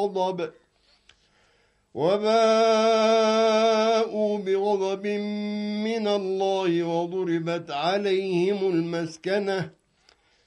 غضب وباءوا بغضب من الله وضربت عليهم المسكنة